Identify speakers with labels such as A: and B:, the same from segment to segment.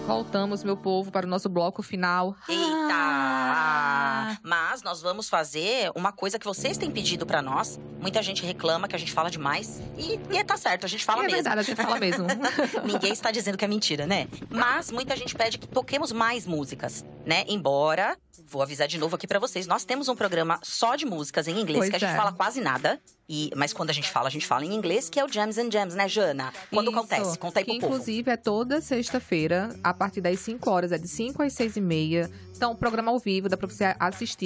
A: Voltamos, meu povo, para o nosso bloco final.
B: Eita! Mas nós vamos fazer uma coisa que vocês têm pedido pra nós. Muita gente reclama que a gente fala demais. E tá certo, a gente fala mesmo.
A: É verdade, a gente fala mesmo.
B: Ninguém está dizendo que é mentira, né? Mas muita gente pede que toquemos mais músicas, né? Embora, vou avisar de novo aqui pra vocês, nós temos um programa só de músicas em inglês,
A: Pois
B: que a gente
A: é.
B: fala quase nada. Mas quando a gente fala em inglês, que é o Jams and Jams, né, Jana? Quando
A: Isso,
B: acontece? Conta aí
A: que
B: pro povo.
A: inclusive é toda sexta-feira, a partir das 5 horas, é de 5 às 6h30. Então, programa ao vivo, dá pra você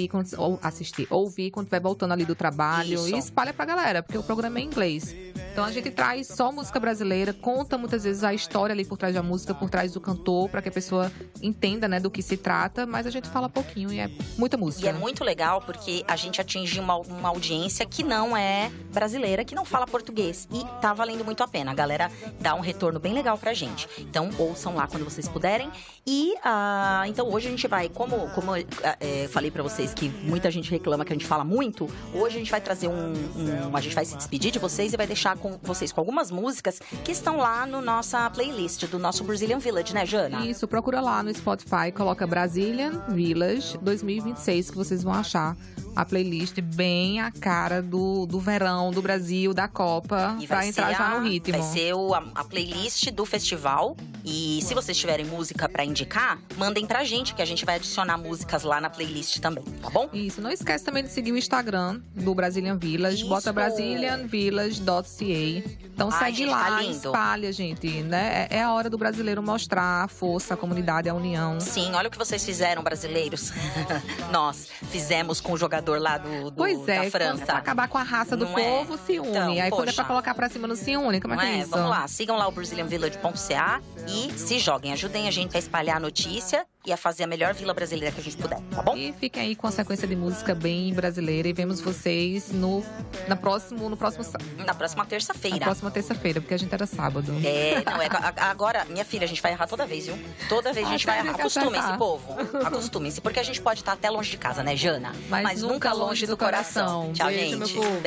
A: ouvir quando estiver voltando ali do trabalho.
B: Isso.
A: E espalha pra galera, porque o programa é em inglês. Então, a gente traz só música brasileira, conta muitas vezes a história ali por trás da música, por trás do cantor, pra que a pessoa entenda, né, do que se trata. Mas a gente fala pouquinho e é muita música.
B: E é muito legal porque a gente atinge uma audiência que não é brasileira, que não fala português. E tá valendo muito a pena. A galera dá um retorno bem legal pra gente. Então, ouçam lá quando vocês puderem. E, então, hoje a gente vai, como eu falei pra vocês que muita gente reclama que a gente fala muito, hoje a gente vai trazer a gente vai se despedir de vocês e vai deixar com vocês com algumas músicas que estão lá no nossa playlist do nosso Brazilian Village, né, Jana?
A: Isso, procura lá no Spotify, coloca Brazilian Village 2026, que vocês vão achar a playlist bem a cara do verão, do Brasil, da Copa,
B: E
A: pra entrar já no ritmo.
B: Vai ser a playlist do festival. E se vocês tiverem música pra indicar, mandem pra gente, que a gente vai adicionar músicas lá na playlist também, tá bom?
A: Isso, não esquece também de seguir o Instagram do Brazilian Village,
B: Isso.
A: bota brazilianvillage.ca. Então
B: Ai,
A: segue
B: gente,
A: lá,
B: tá lindo.
A: espalha, gente, né? É a hora do brasileiro mostrar a força, a comunidade, a união.
B: Sim, olha o que vocês fizeram, brasileiros. Nós fizemos com o jogador lá
A: Pois
B: da
A: é, quando é
B: França.
A: pra acabar com a raça do
B: Não é?
A: povo, se une.
B: Então,
A: Aí quando é
B: poxa.
A: pra colocar pra cima, não se une. Como é
B: Não
A: que é
B: é?
A: isso?
B: Vamos lá, sigam lá o brazilianvillage.ca e se joguem, ajudem a gente a espalhar a notícia e a fazer a melhor vila brasileira que a gente puder, tá bom?
A: E fiquem aí com a sequência de música bem brasileira. E vemos vocês na próxima
B: terça-feira.
A: terça-feira, porque a gente era sábado.
B: Agora, minha filha, a gente vai errar toda vez, viu? Toda vez a gente vai errar. Acostumem-se, povo. Acostumem-se, porque a gente pode estar até longe de casa, né, Jana?
A: Mas nunca longe do coração.
B: Tchau,
A: Beijo,
B: gente.
A: meu povo.